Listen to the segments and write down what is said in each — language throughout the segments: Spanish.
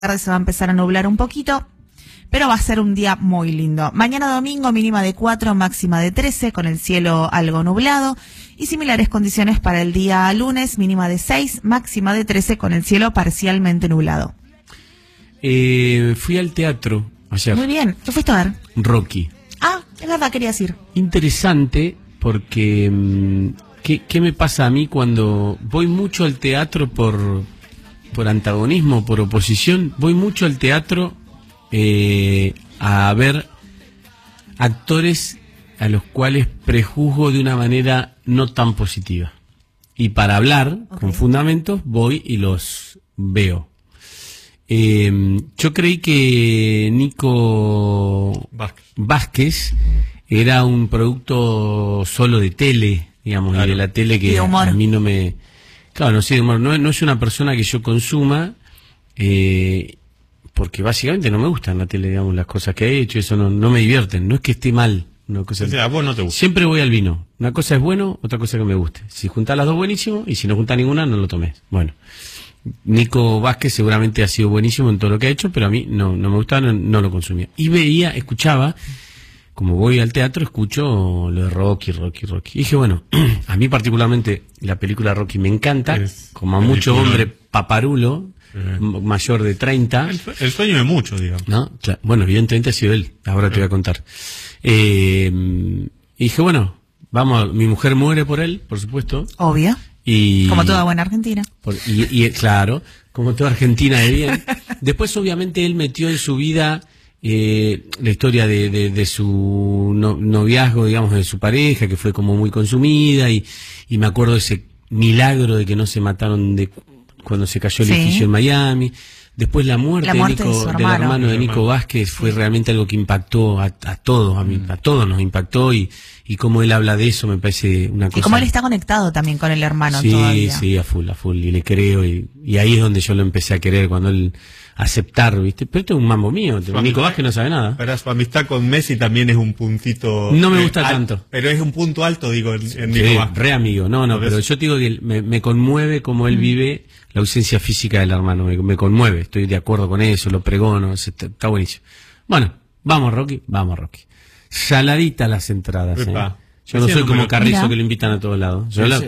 tarde se va a empezar a nublar un poquito, pero va a ser un día muy lindo. Mañana domingo mínima de 4, máxima de 13, con el cielo algo nublado, y similares condiciones para el día lunes, mínima de 6, máxima de 13, con el cielo parcialmente nublado. Fui al teatro ayer. Muy bien, ¿qué fuiste a ver? Rocky. Ah, es verdad, querías ir. Interesante porque ¿qué me pasa a mí cuando voy mucho al teatro por antagonismo, por oposición? Voy mucho al teatro a ver actores a los cuales prejuzgo de una manera no tan positiva. Y para hablar con fundamentos voy y los veo. Yo creí que Nico Vázquez era un producto solo de tele, digamos, claro, y de la tele que a mí no me... Claro, no sé, de humor, no es una persona que yo consuma, porque básicamente no me gustan la tele, digamos, las cosas que ha hecho, eso no me divierten, no es que esté mal. Una cosa, o sea, a vos no te gusta. Siempre voy al vino. Una cosa es bueno, otra cosa que me guste. Si juntás las dos, buenísimo, y si no juntás ninguna, no lo tomes. Bueno, Nico Vázquez seguramente ha sido buenísimo en todo lo que ha hecho, pero a mí no me gustaba, no lo consumía. Y veía, escuchaba, como voy al teatro, escucho lo de Rocky. Y dije, bueno, a mí particularmente la película Rocky me encanta, como a mucho hombre paparulo, mayor de 30. El sueño de muchos, digamos. ¿No? Claro. Bueno, evidentemente ha sido él, ahora te voy a contar. Y dije, bueno, vamos, mi mujer muere por él, por supuesto. Obvio. Y como toda buena argentina. Claro, como toda Argentina de bien. Después, obviamente, él metió en su vida la historia de su noviazgo, digamos, de su pareja, que fue como muy consumida, y me acuerdo de ese milagro de que no se mataron cuando se cayó el edificio en Miami. Después la muerte del hermano de Nico Vázquez fue realmente algo que impactó a todos, a todos nos impactó, y como él habla de eso me parece una cosa... Y como él está conectado también con el hermano todavía. Sí, a full, y le creo, y ahí es donde yo lo empecé a querer, cuando él aceptar, ¿viste? Pero esto es un mambo mío, Nico Vázquez no sabe nada. Pero su amistad con Messi también es un puntito... No me gusta tanto. Pero es un punto alto, digo, en Nico Vázquez. Re amigo, pero yo te digo que me conmueve cómo él vive la ausencia física del hermano, me conmueve, estoy de acuerdo con eso, lo pregono, está buenísimo. Bueno, vamos Rocky. Saladita las entradas, Yo no soy como Carrizo, que lo invitan a todos lados.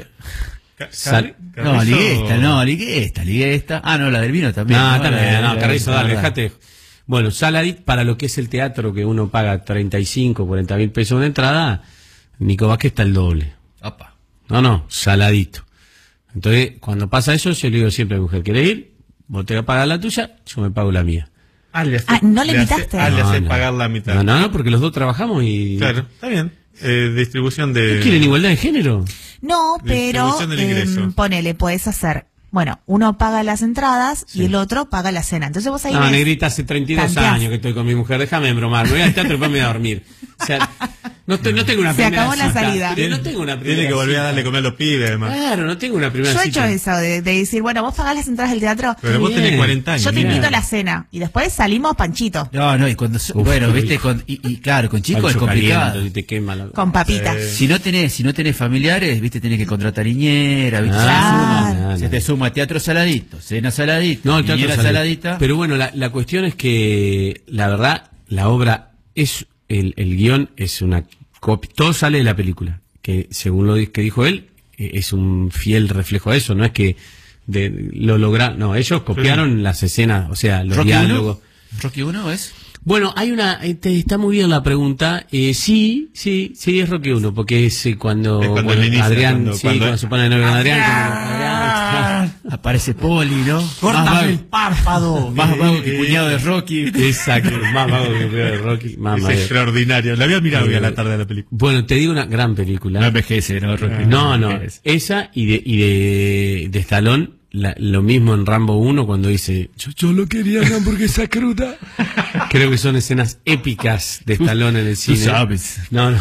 Liguesta. Ah, no, la del vino también. Carrizo, dale, dejate. Bueno, saladit, para lo que es el teatro, que uno paga 35, 40 mil pesos de entrada, Nico Vázquez está el doble. Opa. No, saladito. Entonces, cuando pasa eso, yo le digo siempre a mi mujer, ¿querés ir? Vos te vas a pagar la tuya, yo me pago la mía. ¿No le invitaste? Le haces pagar la mitad. No, porque los dos trabajamos y... Claro, está bien. Distribución de... ¿Quieren igualdad de género? No, pero ponele, podés hacer... Bueno, uno paga las entradas y el otro paga la cena. Entonces vos ahí negrita, hace 32 años que estoy con mi mujer, déjame embromar, me voy al teatro y después me voy a dormir. O sea, no tengo una primera cita. Se acabó la salida. No tengo una primera Tiene que volver a darle comer a los pibes, además. Claro, no tengo una primera cita. Yo he hecho eso, de decir, bueno, vos pagás las entradas del teatro. Pero vos tenés 40 años. Yo te invito a la cena. Y después salimos panchito. No, y cuando... viste, claro, con chicos es complicado. Te quema con papitas. Si no tenés familiares, viste, tenés que contratar niñera, viste, se te suma teatro saladito. Cena saladita, niñera saladita. Pero bueno, la cuestión es que la verdad, la obra es el guión es una copia, todo sale de la película, que según lo que dijo él, es un fiel reflejo de eso, no es que lo lograron, no, ellos copiaron las escenas, o sea, los diálogos. ¿Rocky 1 es? Bueno, hay una, está muy bien la pregunta, sí, es Rocky 1, porque es cuando Adrián, cuando se pone de novio con Adrián, aparece Poli, ¿no? Córtame el párpado. Más vago que cuñado de Rocky. Exacto, más vago que cuñado de Rocky. Es extraordinario, la había mirado hoy a la tarde de la película. Bueno, te digo una gran película. No envejece, ¿no, Rocky? No, esa y de Stallone. Lo mismo en Rambo 1 cuando dice yo lo quería una hamburguesa cruda. Creo que son escenas épicas de Stallone en el cine. Tú sabes. No.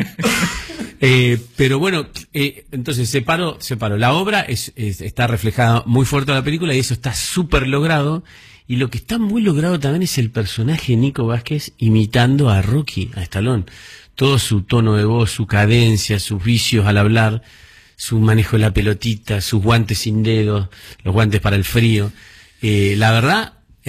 Pero bueno, entonces separo. La obra está reflejada muy fuerte en la película y eso está súper logrado. Y lo que está muy logrado también es el personaje de Nico Vázquez imitando a Rocky, a Stallone. Todo su tono de voz, su cadencia, sus vicios al hablar, su manejo de la pelotita, sus guantes sin dedos, los guantes para el frío. La verdad,